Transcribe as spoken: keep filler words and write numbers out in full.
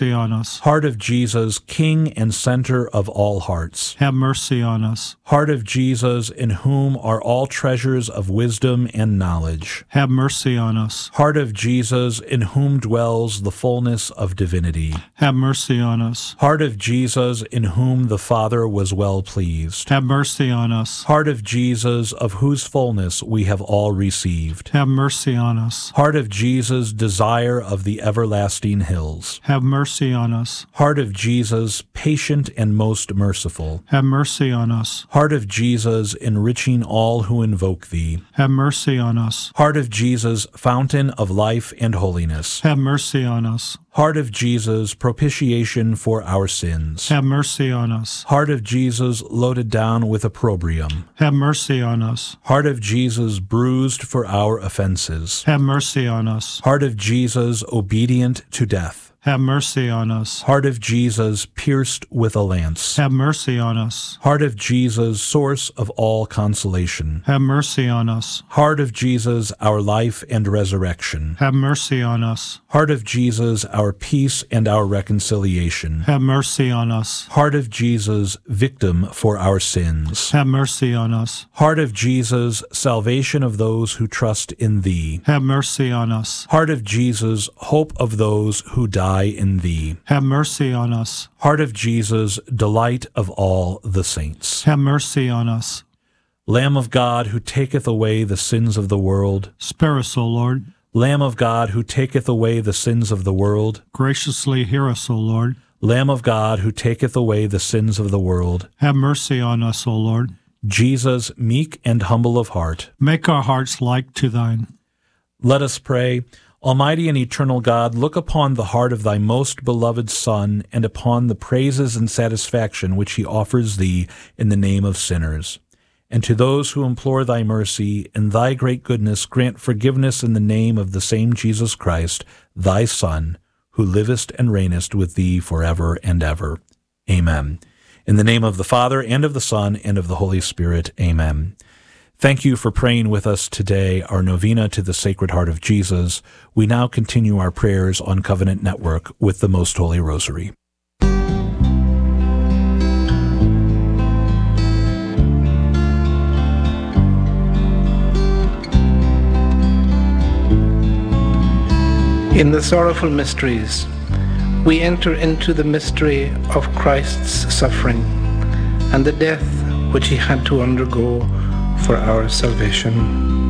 mercy on us. Heart of Jesus, King and center of all hearts. Have mercy on us. Heart of Jesus, in whom are all treasures of wisdom and knowledge. Have mercy on us. Heart of Jesus, in whom dwells the fullness of divinity. Have mercy on us. Heart of Jesus, in whom the Father was well pleased. Have mercy on us. Heart of Jesus, of whose fullness we have all received. Have mercy on us. Heart of Jesus, desire of the everlasting hills. Have mercy on us. Heart of Jesus, patient and most merciful. Have mercy on us. Heart of Jesus, enriching all who invoke thee. Have mercy on us. Heart of Jesus, fountain of life and holiness. Have mercy on us. Heart of Jesus, propitiation for our sins. Have mercy on us. Heart of Jesus, loaded down with opprobrium. Have mercy on us. Heart of Jesus, bruised for our offenses. Have mercy on us. Heart of Jesus, obedient to death. Have mercy on us. Heart of Jesus, pierced with a lance. Have mercy on us. Heart of Jesus, source of all consolation. Have mercy on us. Heart of Jesus, our life and resurrection. Have mercy on us. Heart of Jesus, our peace and our reconciliation. Have mercy on us. Heart of Jesus, victim for our sins. Have mercy on us. Heart of Jesus, salvation of those who trust in thee. Have mercy on us. Heart of Jesus, hope of those who die in thee. Have mercy on us. Heart of Jesus, delight of all the saints. Have mercy on us. Lamb of God, who taketh away the sins of the world. Spare us, O Lord. Lamb of God, who taketh away the sins of the world. Graciously hear us, O Lord. Lamb of God, who taketh away the sins of the world. Have mercy on us, O Lord. Jesus, meek and humble of heart. Make our hearts like to thine. Let us pray. Almighty and eternal God, look upon the heart of thy most beloved Son, and upon the praises and satisfaction which he offers thee in the name of sinners. And to those who implore thy mercy, in thy great goodness, grant forgiveness in the name of the same Jesus Christ, thy Son, who livest and reignest with thee forever and ever. Amen. In the name of the Father, and of the Son, and of the Holy Spirit. Amen. Thank you for praying with us today, our novena to the Sacred Heart of Jesus. We now continue our prayers on Covenant Network with the Most Holy Rosary. In the sorrowful mysteries, we enter into the mystery of Christ's suffering and the death which he had to undergo for our salvation.